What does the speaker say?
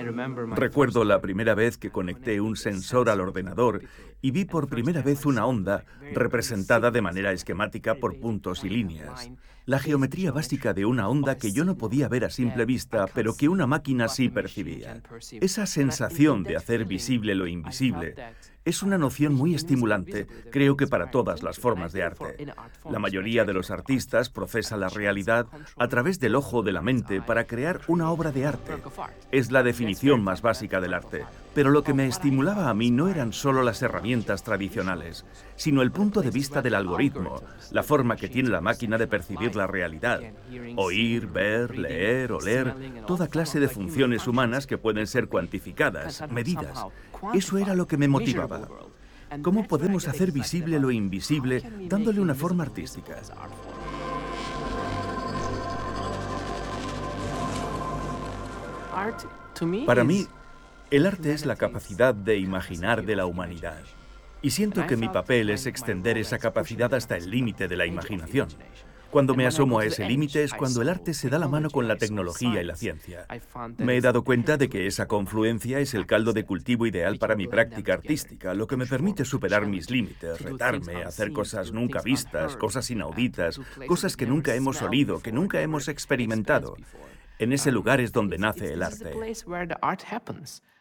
Recuerdo la primera vez que conecté un sensor al ordenador y vi por primera vez una onda representada de manera esquemática por puntos y líneas. La geometría básica de una onda que yo no podía ver a simple vista, pero que una máquina sí percibía. Esa sensación de hacer visible lo invisible es una noción muy estimulante, creo que para todas las formas de arte. La mayoría de los artistas procesa la realidad a través del ojo de la mente para crear una obra de arte. Es la definición más básica del arte, pero lo que me estimulaba a mí no eran solo las herramientas tradicionales, sino el punto de vista del algoritmo, la forma que tiene la máquina de percibir la realidad. Oír, ver, leer, oler, toda clase de funciones humanas que pueden ser cuantificadas, medidas. Eso era lo que me motivaba. ¿Cómo podemos hacer visible lo invisible dándole una forma artística? Para mí, el arte es la capacidad de imaginar de la humanidad. Y siento que mi papel es extender esa capacidad hasta el límite de la imaginación. Cuando me asomo a ese límite es cuando el arte se da la mano con la tecnología y la ciencia. Me he dado cuenta de que esa confluencia es el caldo de cultivo ideal para mi práctica artística, lo que me permite superar mis límites, retarme, hacer cosas nunca vistas, cosas inauditas, cosas que nunca hemos olido, que nunca hemos experimentado. En ese lugar es donde nace el arte.